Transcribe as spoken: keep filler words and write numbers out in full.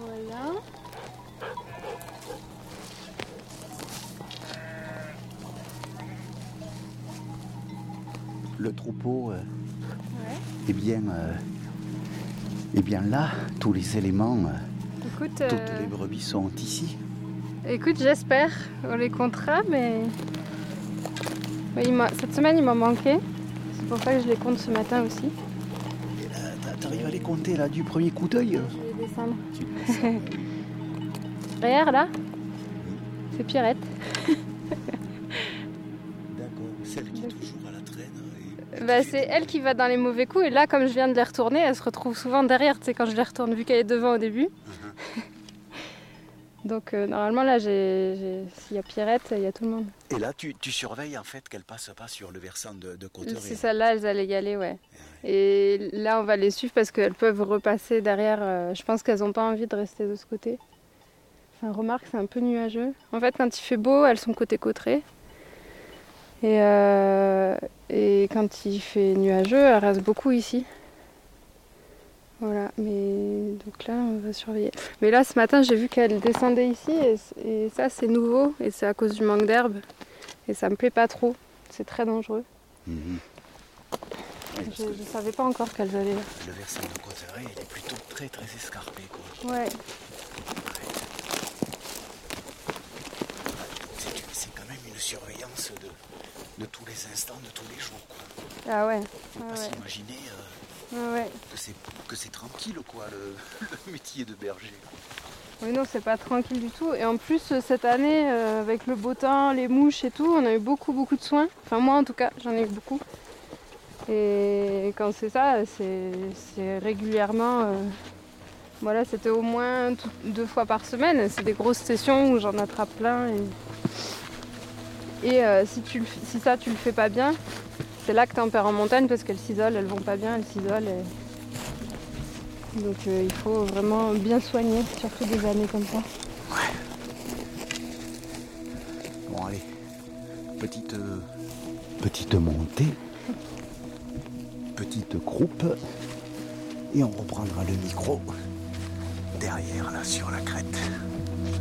Voilà. Le troupeau, euh, Ouais. eh bien, euh, eh bien là, tous les éléments, euh, Écoute, toutes euh, les brebis sont ici. écoute, j'espère. On les comptera, mais oui, il m'a- cette semaine il m'en manquait. C'est pour ça que je les compte ce matin aussi. Et là, t'a- t'arrives à les compter là du premier coup d'œil. Je vais les descendre. Tu le laisses, hein, oui. Derrière là, c'est Pierrette. D'accord, celle qui est toujours à la traîne. Et... Bah, c'est elle qui va dans les mauvais coups et là comme je viens de les retourner, elle se retrouve souvent derrière, tu sais, quand je les retourne vu qu'elle est devant au début. Uh-huh. Donc euh, normalement là, j'ai, j'ai... s'il y a Pierrette, il y a tout le monde. Et là, tu, tu surveilles en fait qu'elles passent pas sur le versant de, de Cauterets. Si celles-là, elles allaient y aller, ouais. Et là, on va les suivre parce qu'elles peuvent repasser derrière. euh, Je pense qu'elles n'ont pas envie de rester de ce côté. Enfin, remarque, c'est un peu nuageux. En fait, quand il fait beau, elles sont côté Cauterets. Et, euh, et quand il fait nuageux, elles restent beaucoup ici. Voilà, mais donc là, on va surveiller. Mais là, ce matin, j'ai vu qu'elles descendaient ici et, et ça, c'est nouveau et c'est à cause du manque d'herbe. Et ça me plaît pas trop. C'est très dangereux. Mm-hmm. Oui, Je ne savais pas encore qu'elles allaient là. le versant de Cauterets, il est plutôt très très escarpé, quoi. Ouais. C'est, c'est quand même une surveillance de, de tous les instants, de tous les jours, quoi. Ah ouais. Faut Ah pas ouais. s'imaginer euh, Ah ouais. que, c'est, que c'est tranquille, quoi, le, le métier de berger. Oui, non, c'est pas tranquille du tout. Et en plus, cette année, euh, avec le beau temps, les mouches et tout, on a eu beaucoup, beaucoup de soins. Enfin, moi en tout cas, j'en ai eu beaucoup. Et quand c'est ça, c'est, c'est régulièrement. Euh, voilà, c'était au moins tout- deux fois par semaine. C'est des grosses sessions où j'en attrape plein. Et, et euh, si, tu le, si ça, tu le fais pas bien, c'est là que t'en perds en montagne parce qu'elles s'isolent, elles vont pas bien, elles s'isolent. Et... Donc euh, il faut vraiment bien soigner, surtout des années comme ça. Ouais. Bon, allez. Petite, euh, petite montée. Petite croupe. Et on reprendra le micro derrière, là, sur la crête.